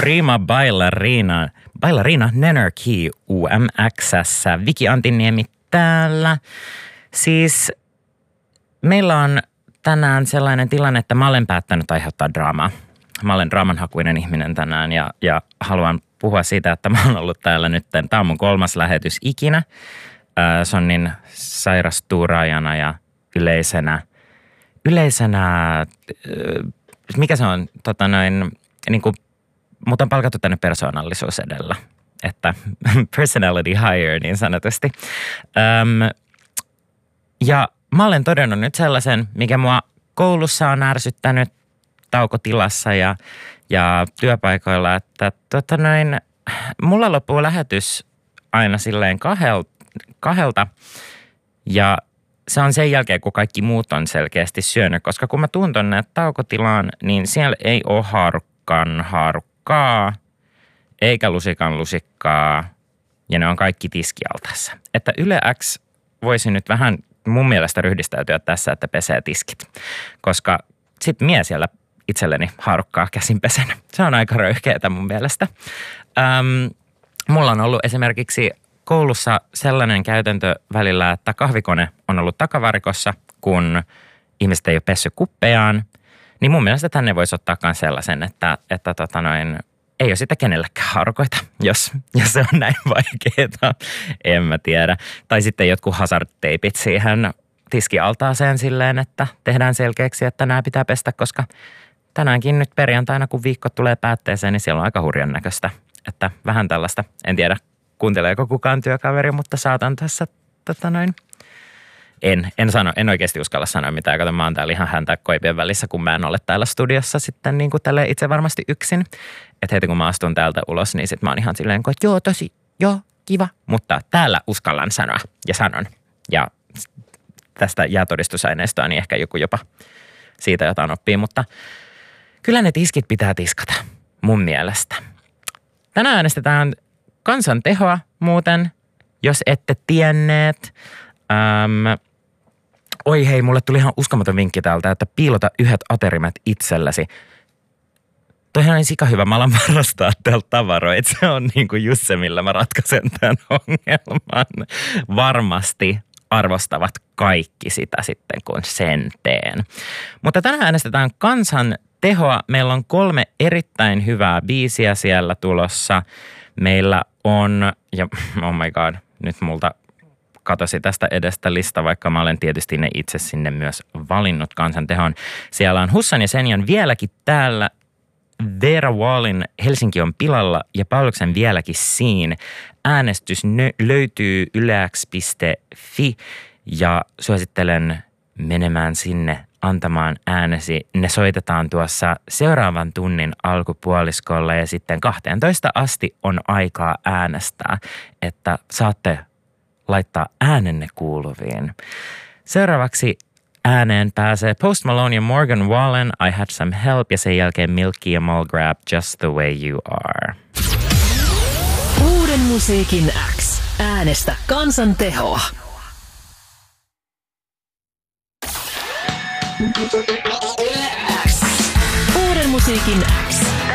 Prima Ballerina Nanarchy UMX:ssä. Viki Antiniemi täällä. Siis meillä on tänään sellainen tilanne, että mä olen päättänyt aiheuttaa draamaa. Mä olen draamanhakuinen ihminen tänään ja haluan puhua siitä, että mä oon ollut täällä nyt. Tämä on mun 3. lähetys ikinä. Sonnin sairastuuraajana ja yleisenä, mikä se on, niin kuin, mut on palkattu tänne persoonallisuus edellä, että personality hire niin sanotusti. Ja mä olen todennut nyt sellaisen, mikä mua koulussa on ärsyttänyt taukotilassa ja työpaikoilla, että mulla loppuu lähetys aina silleen kahdelta ja se on sen jälkeen, kun kaikki muut on selkeästi syönyt, koska kun mä tuun tonne taukotilaan, niin siellä ei ole haarukkaa, eikä lusikkaa, ja ne on kaikki tiskialtaassa. Että Yle X voisi nyt vähän mun mielestä ryhdistäytyä tässä, että pesee tiskit, koska sit mie siellä itselleni haarukkaa käsin pesen. Se on aika röyhkeetä mun mielestä. Mulla on ollut esimerkiksi koulussa sellainen käytäntö välillä, että kahvikone on ollut takavarikossa, kun ihmiset ei ole pessy kuppejaan. Niin mun mielestä tänne voisi ottaa myös sellaisen, että ei ole sitä kenellekään haarukoita, jos se on näin vaikeaa. En mä tiedä. Tai sitten jotkut hazard-teipit siihen tiskialtaaseen silleen, että tehdään selkeäksi, että nämä pitää pestä, koska tänäänkin nyt perjantaina, kun viikko tulee päätteeseen, niin siellä on aika hurjan näköistä. Että vähän tällaista, en tiedä kuunteleeko kukaan työkaveri, mutta saatan tässä En oikeasti uskalla sanoa mitään, kato mä oon täällä ihan häntä koipien välissä, kun mä en ole täällä studiossa sitten niin kuin tälleen itse varmasti yksin. Että heti kun mä astun täältä ulos, niin sit mä oon ihan silleen, että joo, kiva. Mutta täällä uskallan sanoa ja sanon. Ja tästä jää todistusaineistoa, niin ehkä joku jopa siitä jotain oppii. Mutta kyllä ne tiskit pitää tiskata, mun mielestä. Tänään äänestetään kansan tehoa muuten, jos ette tienneet. Oi hei, mulle tuli ihan uskomaton vinkki täältä, että piilota yhdet aterimet itsellesi. Toihan on sika hyvä, mä alan varastaa täältä tavaroita. Se on niin kuin just se, millä mä ratkaisen tämän ongelman. Varmasti arvostavat kaikki sitä sitten, kun sen teen. Mutta tänään äänestetään kansan tehoa. Meillä on 3 erittäin hyvää biisiä siellä tulossa. Meillä on, ja oh my god, nyt multa katosi tästä edestä lista, vaikka mä olen tietysti ne itse sinne myös valinnut kansantehoon. Siellä on Hussan ja Senjan vieläkin täällä, Veera Wallin Helsinki on pilalla ja Pauluksen vieläkin siinä. Äänestys löytyy ylex.fi ja suosittelen menemään sinne antamaan äänesi. Ne soitetaan tuossa seuraavan tunnin alkupuoliskolla ja sitten 12 asti on aikaa äänestää, että saatte laittaa äänenne kuuluviin. Seuraavaksi ääneen pääsee Post Malone ja Morgan Wallen, I Had Some Help, ja sen jälkeen Milky ja Mulgrab, Just the Way You Are. Uuden musiikin X. Äänestä kansan tehoa. Uuden musiikin X.